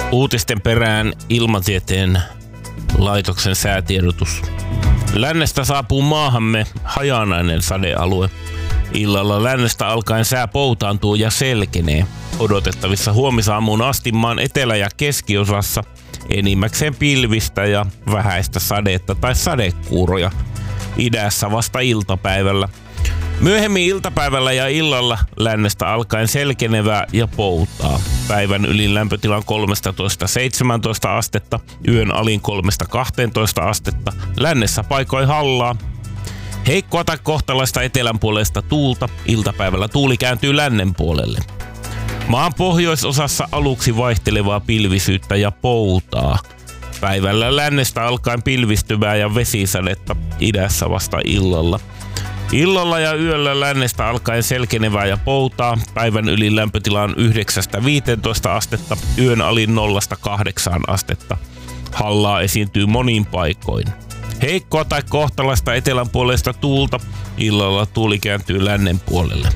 Uutisten perään Ilmatieteen laitoksen säätiedotus. Lännestä saapuu maahamme hajanainen sadealue. Illalla lännestä alkaen sää poutaantuu ja selkenee. Odotettavissa huomisaamuun asti maan etelä- ja keskiosassa enimmäkseen pilvistä ja vähäistä sadetta tai sadekuuroja. Idässä vasta iltapäivällä. Myöhemmin iltapäivällä ja illalla lännestä alkaen selkenevää ja poutaa. Päivän ylin lämpötilan 13-17 astetta, yön alin 3-12 astetta, lännessä paikoin hallaa. Heikkoa tai kohtalaista etelänpuoleista tuulta, iltapäivällä tuuli kääntyy lännen puolelle. Maan pohjoisosassa aluksi vaihtelevaa pilvisyyttä ja poutaa. Päivällä lännestä alkaen pilvistyvää ja vesisadetta, idässä vasta illalla. Illalla ja yöllä lännestä alkaen selkenevää ja poutaa, päivän ylin lämpötila on 9-15 astetta, yön alin 0-8 astetta. Hallaa esiintyy monin paikoin. Heikkoa tai kohtalaista etelänpuoleista tuulta, illalla tuuli kääntyy lännen puolelle.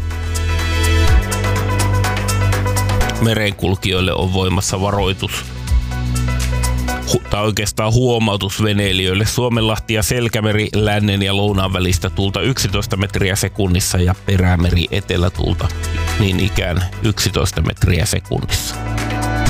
Merenkulkijoille on voimassa varoitus. Tai oikeastaan huomautus veneilijöille. Suomenlahti ja Selkämeri lännen ja lounaan välistä tuulta 11 metriä sekunnissa ja Perämeri etelätuulta niin ikään 11 metriä sekunnissa.